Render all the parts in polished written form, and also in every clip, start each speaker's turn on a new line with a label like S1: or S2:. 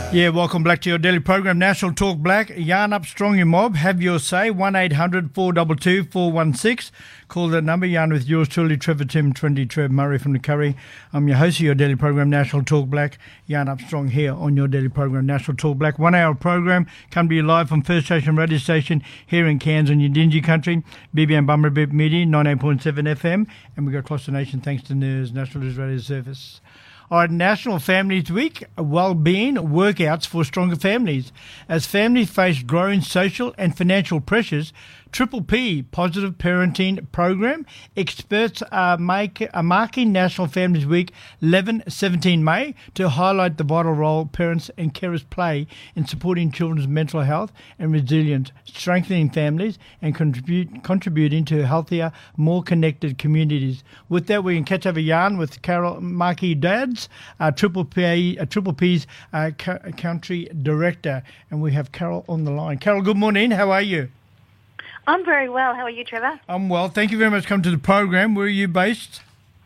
S1: Yeah, welcome back to your daily program, National Talk Black. Yarn up, strong your mob. Have your say. 1-800-422-416. Call that number. Yarn with yours truly, Trevor Tim, 20 Trev Murray from the Curry. I'm your host of your daily program, National Talk Black. Yarn up strong here on your daily program, National Talk Black. 1 hour program. Come to you live from First Station Radio Station here in Cairns on your Dingy Country. BBM Bummerbip Media, 98.7 FM. And we go across the nation thanks to NERS, National News Radio Service. All right, National Families Week, well-being workouts for stronger families. As families face growing social and financial pressures, Triple P, Positive Parenting Program, experts are marking National Families Week 11-17 May to highlight the vital role parents and carers play in supporting children's mental health and resilience, strengthening families and contributing to healthier, more connected communities. With that, we can catch up a yarn with Carol Markey Dads, Triple P's country director, and we have Carol on the line. Carol, good morning. How are you?
S2: I'm very well. How are you, Trevor?
S1: I'm well. Thank you very much for coming to the program. Where are you based?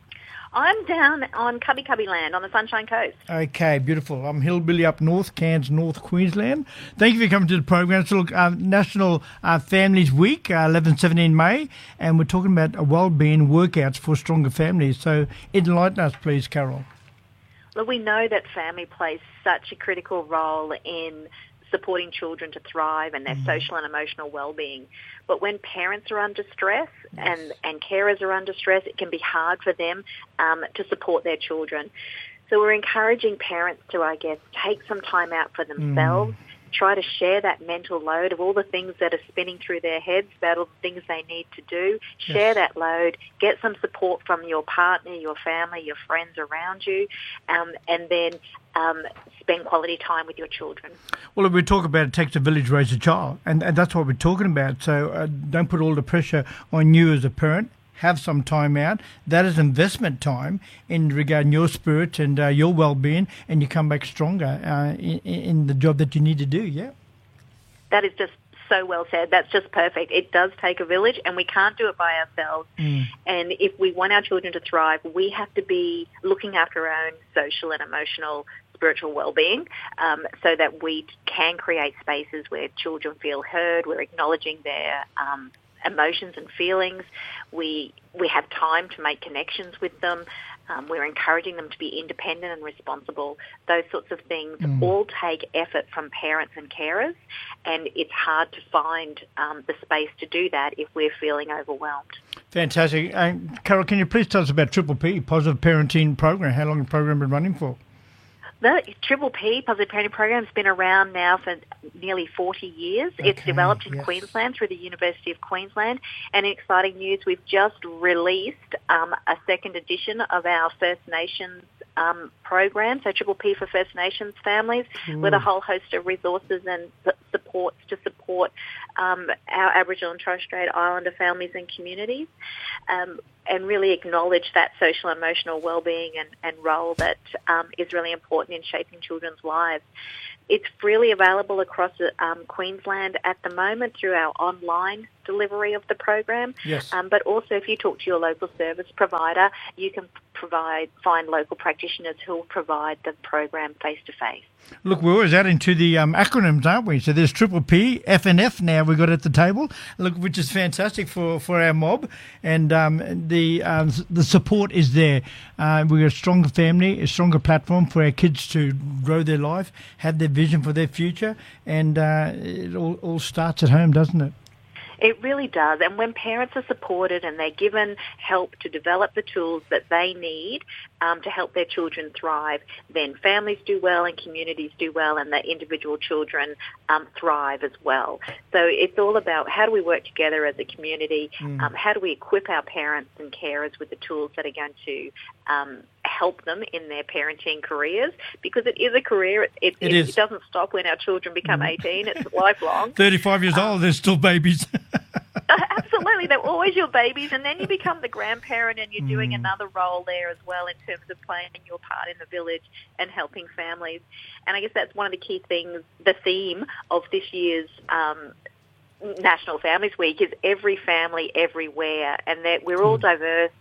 S2: I'm down on Cubby Land on the Sunshine Coast.
S1: Okay, beautiful. I'm hillbilly up north, Cairns, North Queensland. Thank you for coming to the program. So, look, National Families Week, 11-17 May, and we're talking about well-being workouts for stronger families. So enlighten us, please, Carol.
S2: Look, we know that family plays such a critical role in supporting children to thrive and their social and emotional well-being. But when parents are under stress and carers are under stress, it can be hard for them to support their children. So we're encouraging parents to, take some time out for themselves, try to share that mental load of all the things that are spinning through their heads about all the things they need to do, share that load, get some support from your partner, your family, your friends around you, and then spend quality time with your children.
S1: Well, if we talk about it takes a village to raise a child, and that's what we're talking about. So don't put all the pressure on you as a parent. Have some time out. That is investment time in regarding your spirit and your well-being, and you come back stronger in the job that you need to do, yeah?
S2: That is just so well said. That's just perfect. It does take a village, and we can't do it by ourselves. And if we want our children to thrive, we have to be looking after our own social and emotional spiritual well-being so that we can create spaces where children feel heard, we're acknowledging their emotions and feelings. We have time to make connections with them. We're encouraging them to be independent and responsible. Those sorts of things all take effort from parents and carers, and it's hard to find the space to do that if we're feeling overwhelmed. Fantastic.
S1: Carol, can you please tell us about Triple P, Positive Parenting Program? How long has the program been running for?
S2: The Triple P, Positive Parenting Program, has been around now for nearly 40 years. Okay, it's developed in Queensland through the University of Queensland. And in exciting news, we've just released a second edition of our First Nations program, so Triple P for First Nations families, with a whole host of resources and supports to support our Aboriginal and Torres Strait Islander families and communities. And really acknowledge that social and emotional well-being and role that is really important in shaping children's lives. It's freely available across Queensland at the moment through our online delivery of the program.
S1: Yes.
S2: But also if you talk to your local service provider, you can find local practitioners who will provide the program face-to-face.
S1: Look, we're always adding to the acronyms, aren't we? So there's Triple P, FNF now we've got at the table, look, which is fantastic for our mob, and the support is there. We've got a stronger family, a stronger platform for our kids to grow their life, have their vision for their future, and it all starts at home, doesn't it?
S2: It really does. And when parents are supported and they're given help to develop the tools that they need to help their children thrive, then families do well and communities do well, and the individual children thrive as well. So it's all about how do we work together as a community, how do we equip our parents and carers with the tools that are going to help them in their parenting careers, because it is a career. It doesn't stop when our children become 18. It's lifelong.
S1: 35 years old, they're still babies.
S2: Absolutely. They're always your babies, and then you become the grandparent and you're doing another role there as well in terms of playing your part in the village and helping families. And I guess that's one of the key things, the theme of this year's National Families Week is every family everywhere, and that we're all diverse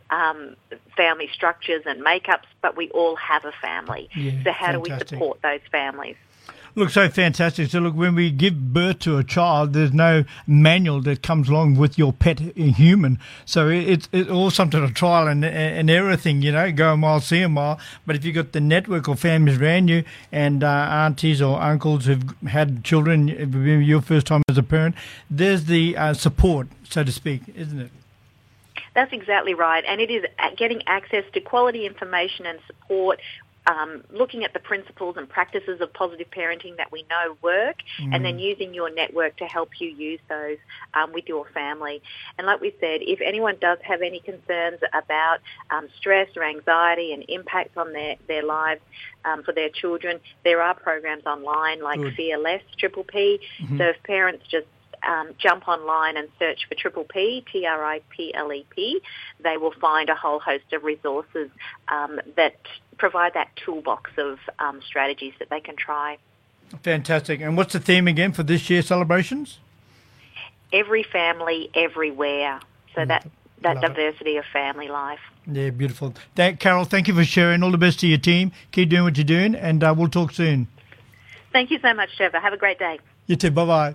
S2: family structures and makeups, but we all have a family.
S1: Yeah,
S2: so how
S1: fantastic.
S2: do we support those families?
S1: Look, so fantastic. So, look, when we give birth to a child, there's no manual that comes along with your pet human. So it's all something a trial and error thing, you know, go a mile, see a mile. But if you've got the network of families around you and aunties or uncles who've had children, your first time as a parent, there's the support, so to speak, isn't it?
S2: That's exactly right. And it is getting access to quality information and support, looking at the principles and practices of positive parenting that we know work, and then using your network to help you use those with your family. And like we said, if anyone does have any concerns about stress or anxiety and impacts on their lives for their children, there are programs online like Fear Less Triple P. So if parents just jump online and search for Triple P, TRIPLEP, they will find a whole host of resources that provide that toolbox of strategies that they can try.
S1: Fantastic. And what's the theme again for this year's celebrations? Every
S2: family, everywhere. So that diversity of family life.
S1: Yeah, beautiful. Carol, thank you for sharing. All the best to your team. Keep doing what you're doing, and we'll talk soon.
S2: Thank you so much, Trevor. Have a great day.
S1: You too. Bye-bye.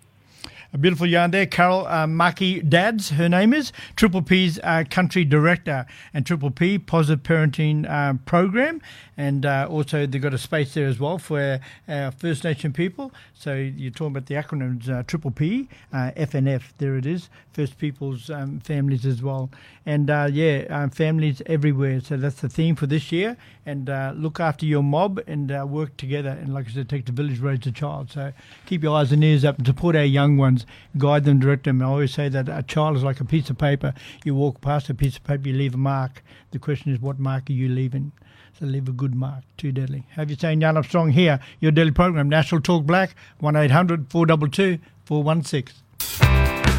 S1: A beautiful yarn there. Carol Maki Dads, her name is, Triple P's country director, and Triple P, Positive Parenting Program. And also they've got a space there as well for our First Nation people. So you're talking about the acronyms Triple P, FNF, there it is, First Peoples families as well. And families everywhere. So that's the theme for this year. And look after your mob and work together. And like I said, take the village, raise the child. So keep your eyes and ears up and support our young ones. Guide them, direct them. I always say that a child is like a piece of paper. You walk past a piece of paper, you leave a mark. The question is, what mark are you leaving? So leave a good mark. Too deadly. Have you saying Yarn Up Strong here, your daily program, National Talk Black, 1-800-422-416.